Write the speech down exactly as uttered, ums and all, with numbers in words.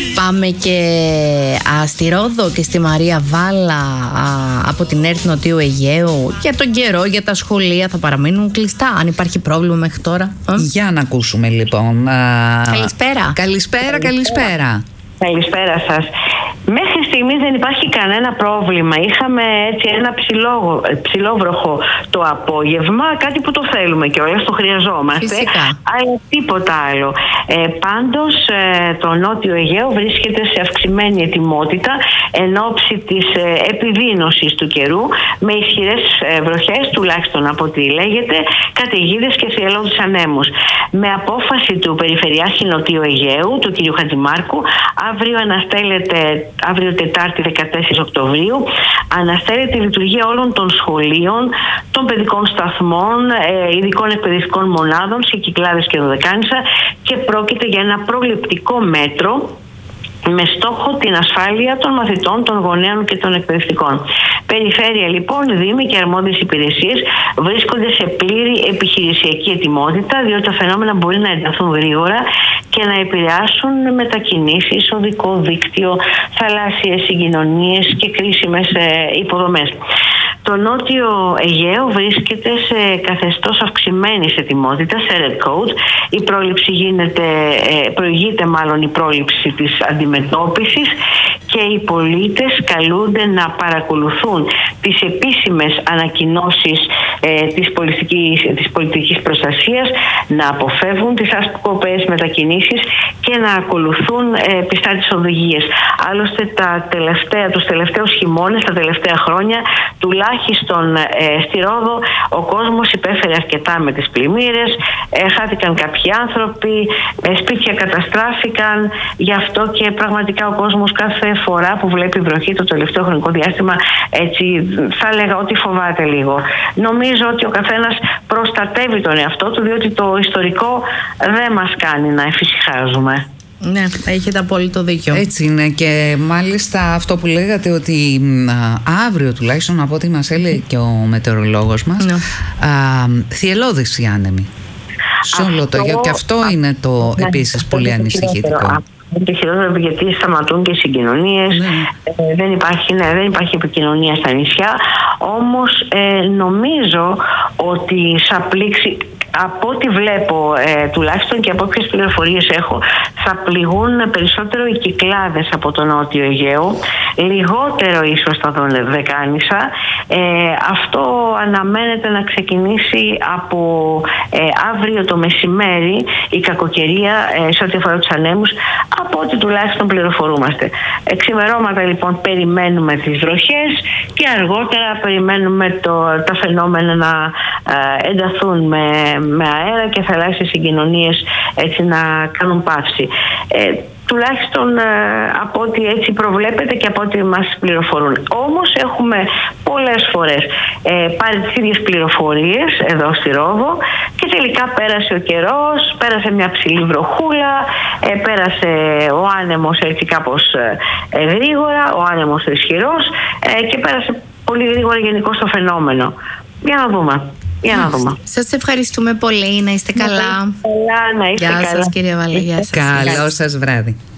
Πάμε και α, στη Ρόδο και στη Μαρία Βάλα α, από την ΕΡΤ Νοτιού Αιγαίου. Για τον καιρό, για τα σχολεία θα παραμείνουν κλειστά, αν υπάρχει πρόβλημα μέχρι τώρα. Α? Για να ακούσουμε λοιπόν. Καλησπέρα. Καλησπέρα, καλησπέρα. Καλησπέρα σας. Μέχρι στιγμής δεν υπάρχει κανένα πρόβλημα. Είχαμε έτσι ένα ψηλό, ψηλόβροχο το απόγευμα, κάτι που το θέλουμε και όλες το χρειαζόμαστε. Φυσικά. Αλλά τίποτα άλλο. Ε, πάντως ε, το Νότιο Αιγαίο βρίσκεται σε αυξημένη ετοιμότητα εν ώψη της ε, επιδείνωσης του καιρού, με ισχυρές ε, βροχές, τουλάχιστον από ό,τι λέγεται, καταιγίδες και θυελλώδους ανέμους. Με απόφαση του Περιφερειάρχη Νοτιού Αιγαίου, του κ. Χατζημάρκου, αύριο αναστέλλεται, αύριο Τετάρτη δεκατέσσερις Οκτωβρίου, αναστέλλεται η λειτουργία όλων των σχολείων, των παιδικών σταθμών, ε, ειδικών εκπαιδευτικών μονάδων σε Κυκλάδες και Δωδεκάνησα, και πρόκειται για ένα προληπτικό μέτρο με στόχο την ασφάλεια των μαθητών, των γονέων και των εκπαιδευτικών. Περιφέρεια λοιπόν, δήμοι και αρμόδιες υπηρεσίες βρίσκονται σε πλήρη επιχειρησιακή ετοιμότητα, διότι τα φαινόμενα μπορεί να ενταθούν γρήγορα και να επηρεάσουν μετακινήσεις, οδικό δίκτυο, θαλάσσιες συγκοινωνίες και κρίσιμες υποδομές. Το Νότιο Αιγαίο βρίσκεται σε καθεστώς αυξημένης ετοιμότητας, σε Red Code. Η πρόληψη γίνεται, προηγείται μάλλον η πρόληψη της αντιμετώπισης, και οι πολίτες καλούνται να παρακολουθούν τις επίσημες ανακοινώσεις ε, της, πολιτικής, της πολιτικής προστασίας, να αποφεύγουν τις άσκοπες μετακινήσεις και να ακολουθούν ε, πιστά τις οδηγίες. Άλλωστε τα τελευταία, τους τελευταίους χειμώνες, τα τελευταία χρόνια, τουλάχιστον ε, στη Ρόδο, ο κόσμος υπέφερε αρκετά με τις πλημμύρες, ε, χάθηκαν κάποιοι άνθρωποι, ε, σπίτια καταστράφηκαν, γι' αυτό και πραγματικά ο κόσμος κάθε φορά που βλέπει βροχή το τελευταίο χρονικό διάστημα, έτσι θα έλεγα ότι φοβάται λίγο. Νομίζω ότι ο καθένας προστατεύει τον εαυτό του, διότι το ιστορικό δεν μας κάνει να εφησυχάζουμε. Ναι, έχετε απόλυτο δίκιο. Έτσι είναι, και μάλιστα αυτό που λέγατε ότι α, αύριο τουλάχιστον, από ό,τι μας έλεγε και ο μετεωρολόγος μας, ναι, θυελλώδεις οι άνεμοι. Σε όλο το γιο, και αυτό είναι το ναι, επίσης πολύ ανησυχητικό. Το χειρότερο, γιατί σταματούν και οι συγκοινωνίες, ναι. ε, δεν, υπάρχει, ναι, δεν υπάρχει επικοινωνία στα νησιά. Όμως ε, νομίζω ότι θα πλήξει, από ό,τι βλέπω ε, τουλάχιστον και από όποιες πληροφορίες έχω, θα πληγούν περισσότερο οι Κυκλάδες από το Νότιο Αιγαίο, λιγότερο ίσως στα Δωδεκάνησα. Ε, αυτό αναμένεται να ξεκινήσει από ε, αύριο το μεσημέρι, η κακοκαιρία ε, σε ό,τι αφορά τους ανέμους, από ό,τι τουλάχιστον πληροφορούμαστε. Εξημερώματα λοιπόν περιμένουμε τις βροχές, και αργότερα περιμένουμε το, τα φαινόμενα να ε, ενταθούν με, με αέρα και θαλάσσιες συγκοινωνίες, έτσι να κάνουν παύση. Ε, τουλάχιστον ε, από ό,τι έτσι προβλέπεται και από ό,τι μας πληροφορούν. Όμως έχουμε πολλές φορές ε, πάρει τις ίδιες πληροφορίες εδώ στη Ρόδο, και τελικά πέρασε ο καιρός, πέρασε μια ψηλή βροχούλα, ε, πέρασε ο άνεμος έτσι κάπως ε, γρήγορα, ο άνεμος ισχυρός, ε, και πέρασε πολύ γρήγορα γενικώς το φαινόμενο. Για να δούμε. Για να δούμε. Σας ευχαριστούμε πολύ, να είστε καλά. Να είστε καλά, να είστε Γεια καλά. σας, κυρία Βάλα, γεια σας. Καλό σας βράδυ.